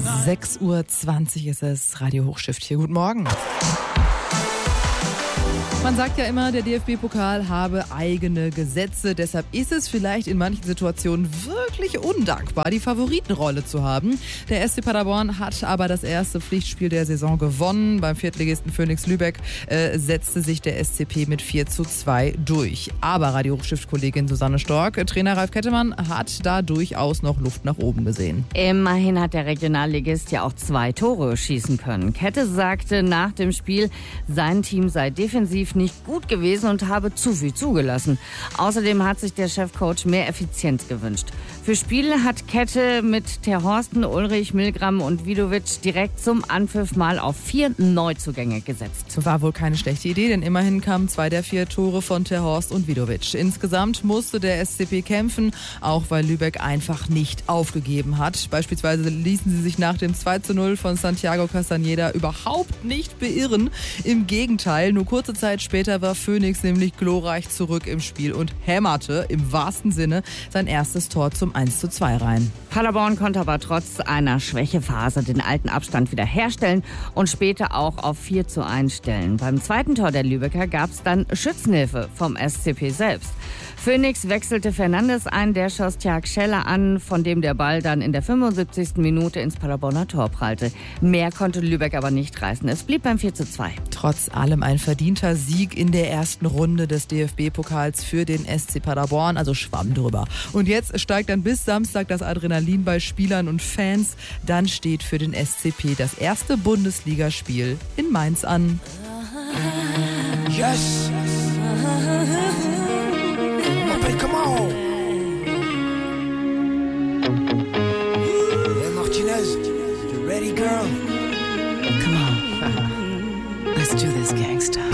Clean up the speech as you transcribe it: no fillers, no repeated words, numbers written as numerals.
6:20 Uhr ist es, Radio Hochstift hier. Guten Morgen. Man sagt ja immer, der DFB-Pokal habe eigene Gesetze. Deshalb ist es vielleicht in manchen Situationen wirklich undankbar, die Favoritenrolle zu haben. Der SC Paderborn hat aber das erste Pflichtspiel der Saison gewonnen. Beim Viertligisten Phoenix Lübeck setzte sich der SCP mit 4:2 durch. Aber Radio Hochstift-Kollegin Susanne Stork, Trainer Ralf Kettemann, hat da durchaus noch Luft nach oben gesehen. Immerhin hat der Regionalligist ja auch 2 Tore schießen können. Kette sagte nach dem Spiel, sein Team sei defensiv nicht gut gewesen und habe zu viel zugelassen. Außerdem hat sich der Chefcoach mehr Effizienz gewünscht. Für Spiele hat Kette mit Ter Horsten, Ulrich, Milgram und Vidovic direkt zum Anpfiff mal auf 4 Neuzugänge gesetzt. War wohl keine schlechte Idee, denn immerhin kamen 2 der 4 Tore von Ter Horst und Vidovic. Insgesamt musste der SCP kämpfen, auch weil Lübeck einfach nicht aufgegeben hat. Beispielsweise ließen sie sich nach dem 2:0 von Santiago Castañeda überhaupt nicht beirren. Im Gegenteil, nur kurze Zeit später war Phoenix nämlich glorreich zurück im Spiel und hämmerte im wahrsten Sinne sein erstes Tor zum 1:2 rein. Paderborn konnte aber trotz einer Schwächephase den alten Abstand wieder herstellen und später auch auf 4:1 stellen. Beim zweiten Tor der Lübecker gab es dann Schützenhilfe vom SCP selbst. Phoenix wechselte Fernandes ein, der schoss Tjag Scheller an, von dem der Ball dann in der 75. Minute ins Paderborner Tor prallte. Mehr konnte Lübeck aber nicht reißen. Es blieb beim 4:2. Trotz allem ein verdienter Sieg in der ersten Runde des DFB-Pokals für den SC Paderborn, also schwamm drüber. Und jetzt steigt dann bis Samstag das Adrenalin bei Spielern und Fans. Dann steht für den SCP das erste Bundesligaspiel in Mainz an. Yes! Come on! Hey Martinez, you ready, girl? Come on. Let's do this, gangsta.